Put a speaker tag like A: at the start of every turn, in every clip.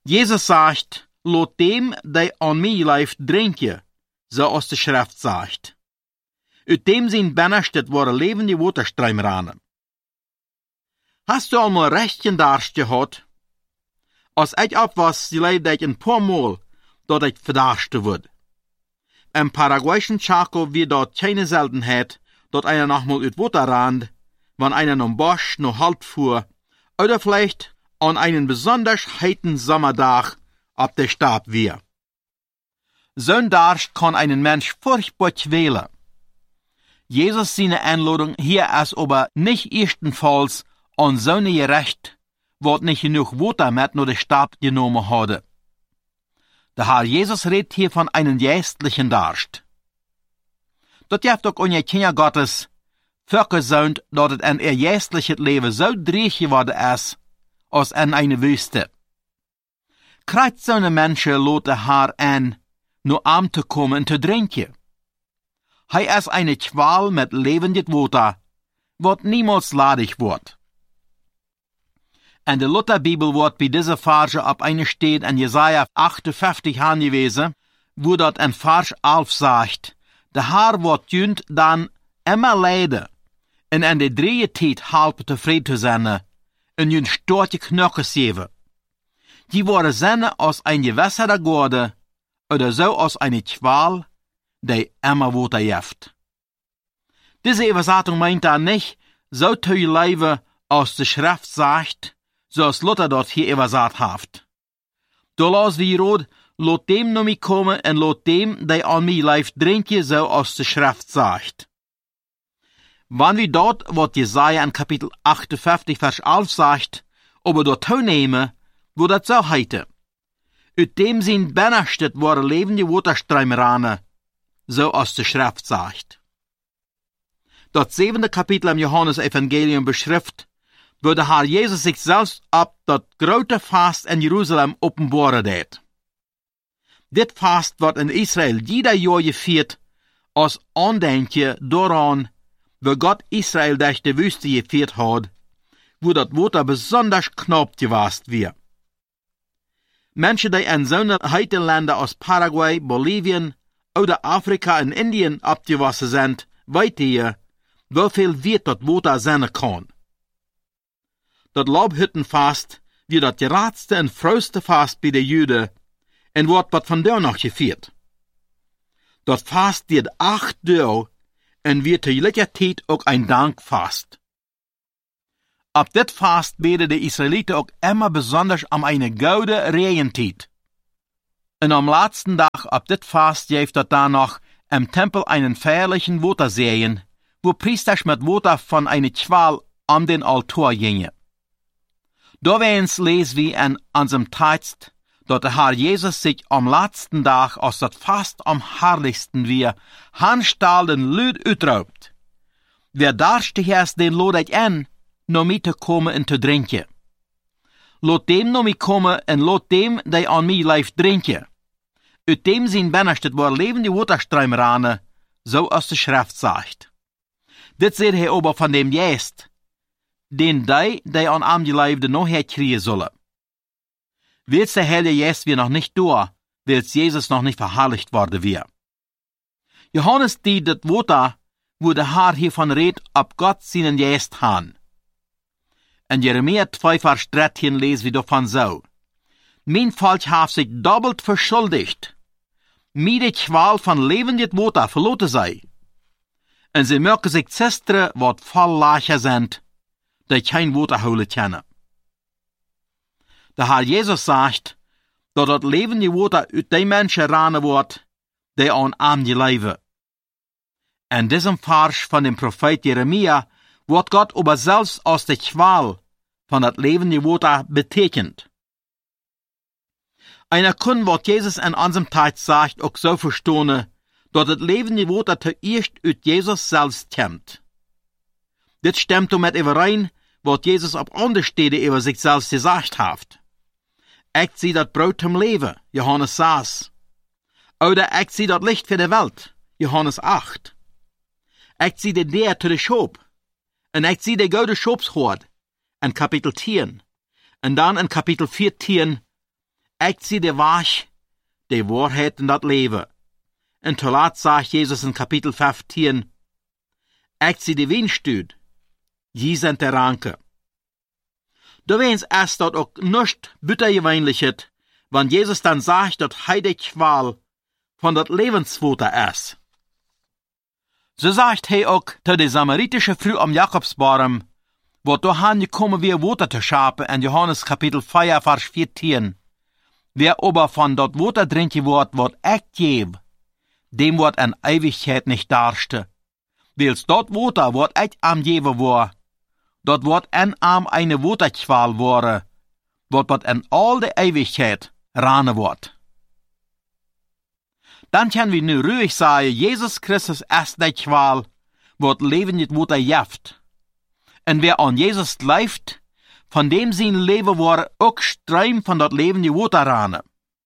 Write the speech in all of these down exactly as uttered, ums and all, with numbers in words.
A: Jesus sagt, lot dem, der an mij leeft, drinken, so als de Schrift sagt. Uit dem zijn binnenstet worden levende waterströmranen. Hast du allemaal rechtchen darst gehad? Als ik op was, leefde ik een paar Mal, dat ik verdachte word. Im paraguayischen Chaco wird dort keine Seltenheit, dat einer nochmal uit Water rand, wann einer am Bosch noch halt fuhr, oder vielleicht an einen besonders heiten Sommertag ab der Stab wir. So'n Darst kann einen Mensch furchtbar quälen. Jesus seine Einladung hier ist aber nicht erstenfalls an so'ne gerecht, wat nicht genug Water mit nur der Stab genommen hatte. Der Herr Jesus redet hier von einem geistlichen Darst. Dat heeft ook an je Kinder Gottes vergesund, dat het in ihr geistliches Leben so dreig geworden ist, als in eine Wüste. Krijgt zo'n Menschen lot der Herr an, nur arm zu kommen und zu trinken. Hij ist eine Qual mit lebendig Water, wat niemals ladig wird. In der Lutherbibel wird bei dieser Verse ab eine steht in Jesaja achtundfünfzig angewiesen, wo dort in Vers elf sagt, der Herr wird jünd dann immer leiden, en in der drieën tijd halb tevreden te zijn, en jünd stortje knokkes geven. Die worden zijn als een gewässerter Gorde, oder so als eine Qual, die immer water jeft. Diese Übersetzung meint er nicht, so zu leben, als die Schrift sagt, so als Luther dort hier übersetzt hat. Da las wie rot, lot dem noch mich kommen en lot dem, die an mich leeft, drinken, so als die Schrift sagt. Wann wir dort, wat Jesaja in Kapitel achtundfünfzig, Vers elf sagt, aber dort nehmen, wo das so heite. Uit dem sind binnenstet worden levende Waterströmranen, so als die Schrift sagt. Das siebente Kapitel im Johannes-Evangelium beschrift, wo der Herr Jesus sich selbst ab das große Fast in Jerusalem offenbaren deed. Dit Fast wird in Israel jeder Jahr gefeiert, als Andenkje daran, wo Gott Israel durch die Wüste geführt hat, wo das Wasser besonders knapp gewast wird. Menschen, die in so heiten Länder als Paraguay, Bolivien oder Afrika und Indien abgewassen sind, weten hier, wie viel wird das Wasser sein kann. Das Laubhüttenfast wird das geradste und früheste Fast bei den Juden und wird was von da noch gefeiert. Das Fast wird acht Tage und wird zu jeder Zeit auch ein Dankfast. Ab dit Fast beten die Israeliten auch immer besonders am eine gute Regenzeit. Und am letzten Tag ab dit Fast gibt es dann noch im Tempel einen feierlichen Waterseen, wo Priesters mit Wasser von einer Qual an den Altar gingen. Da wens lesen wir in unserem Text, dass der Herr Jesus sich am letzten Tag, als das Fast am herrlichsten wir, handstahlen Lüd utraubt. Wer darstig ist, den lod ich an, noch mit zu kommen und zu trinken. Lot dem noch mit kommen und lot dem, der an mich leeft, trinken. Uit dem zijn binnenstet waar levende Waterströmranen, so als de Schrift sagt. Dit zegt hij aber von dem Geist, den die, die an am geleefde noch herkriegen sollen. Willst der Heilige Geist wir noch nicht da, willst Jesus noch nicht verherrlicht worden wir. Johannes die das Wasser, wo der Herr hiervon redet, ab Gott seinen Geist han. In Jeremia zwei Vers dreizehn lesen wir davon so. Mein Volk hat sich doppelt verschuldigt. Mir die Qual von lebendig Wasser verloren sei. Und sie merken sich zestere, wat voll Lacher sind, die kein Wasser holen können. Der Herr Jesus sagt, dass das lebendige Wasser uit die Menschen ranen wird, die an arm leben. In diesem Vers von dem Prophet Jeremia wird Gott aber selbst als die Qual von das lebende Wasser betekent. Einer kann, was Jesus in unserem Text sagt, auch so verstehen, dass das lebende Wasser zuerst aus Jesus selbst kommt. Das stimmt damit überein, was Jesus auf andere Stelle über sich selbst gesagt hat. Ich sie das Brot zum Leben, Johannes sechs. Oder ich sie das Licht für die Welt, Johannes acht. Ich sie die Deur zu der Schop. Und ich sie die gute Schopshort, in Kapitel zehn. Und dann in Kapitel vierzehn, ich zie de Weg, de Wahrheit und dat Leben. Und zuletzt sagt Jesus in Kapitel fünfzehn, ich zie de Windstüd, je sind der Ranke. Du wens erst dort auch nicht bittergewöhnlich ist, wenn Jesus dann sagt, dass heide Qual von dat Lebensfutter ist. So sagt er auch zu der samaritische Frau am Jakobsbaum, wo dahin gekommen wir Wasser zu schapen in Johannes Kapitel vier, Vers vierzehn. Wer aber von dort Wasser trinken wird, wird echt geben, dem wird an Ewigkeit nicht darste. Weils dort Wasser wird echt am geben war, dort wird en am eine Wasserqual worden, wird wird an all der Ewigkeit rane wird. Dann können wir nu ruhig sagen, Jesus Christus ist die Qual, wird Leben nicht Wasser jaft. Und wer an Jesus läuft, von dem sein Leben war auch Streim von dort Leben die Wasser rane.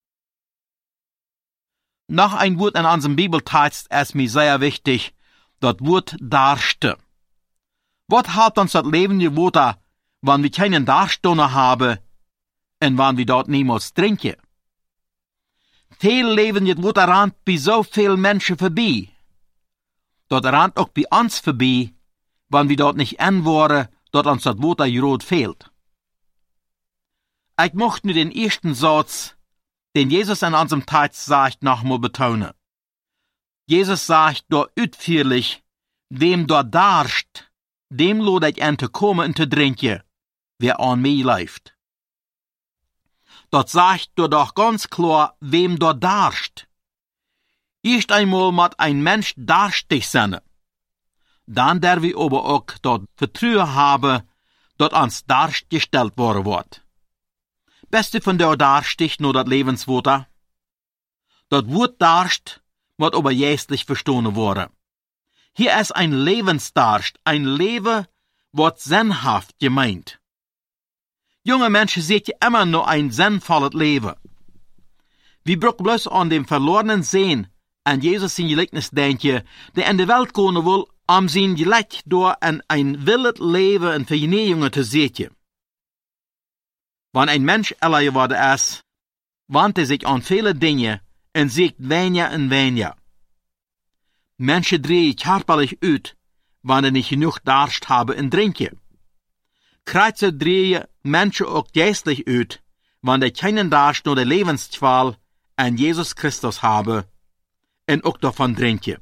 A: Noch ein Wort in unserem Bibeltext ist mir sehr wichtig, das Wort Darste. Was halt uns das Leben die Wasser, wenn wir keinen Darstoner haben und wenn wir dort niemals trinken? Viel Leben die Wasser rannt bei so vielen Menschen vorbei. Dort rannt auch bei uns vorbei, wenn wir dort nicht anwaren, dort uns das Wasser gerot fehlt. Ich möchte nur den ersten Satz, den Jesus in unserem Text sagt, nochmal betonen. Jesus sagt dort utführlich, wem dort darst, dem lod ich an zu kommen und zu trinken, wer an mich läuft. Dort sagt dort doch ganz klar, wem dort darst. Erst einmal mat ein Mensch darstig sein. Dann der wir aber auch dort Vertrauen haben, dort ans Darst gestellt worden wird. Beste von der Darstig nur dat Lebenswasser. Dort Wort Darst wird aber jästlich verstanden worden. Hier ist ein Lebensdarst, ein Leben, wird sinnhaft gemeint. Junge Menschen seht ihr immer nur ein sinnvolles Leben. Wir brauchen bloß an dem verlorenen Sehen, an Jesus sein Gleichnis denken, der in die Welt kommen will, um sein Gleich durch an ein wildes Leben in Vergenehmungen zu sehen. Wenn ein Mensch älter geworden ist, wandt er sich an viele Dinge und sieht weniger und weniger. Menschen drehen körperlich uit, wenn er nicht genug Darst haben und trinken. Kreuzer drehen Menschen auch geistlich uit, wenn er keinen Darst nur der Lebensqual an Jesus Christus habe und auch davon trinken.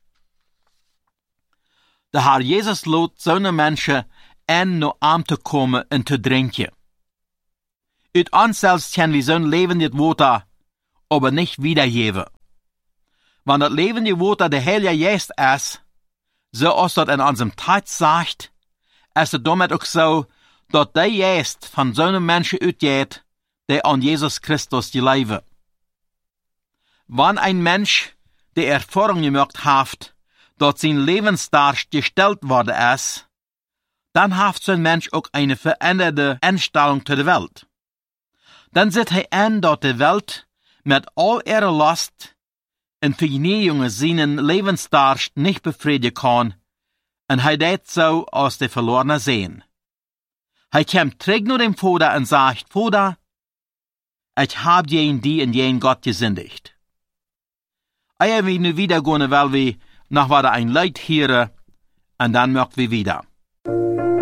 A: Der Herr Jesus lud so eine Menschen an, nur arm zu kommen und zu trinken. Uit uns selbst können wir so ein Leben nicht Wasser, aber nicht wiedergeben. Wenn das Leben die Wasser der Heilige Geist ist, so als das in unserem Text sagt, ist es damit auch so, dass der Geist von so einem Menschen ausgeht, der an Jesus Christus glaubt. Wenn ein Mensch die Erfahrung gemacht hat, dass sein Lebensdarst gestellt worden ist, dann hat so ein Mensch auch eine veränderte Einstellung zu der Welt. Dann sieht er an, dass die Welt mit all ihrer Last und Vergnügungen seinen Lebensdarst nicht befriedigen kann, und er tät so aus der verlorenen Sehen. Er kommt zurück nur dem Vater und sagt, Vater, ich hab jen die und jen Gott gesündigt. Eier wir nu wieder gehen, weil wir noch wieder ein Leid hören, und dann möchten wir wieder.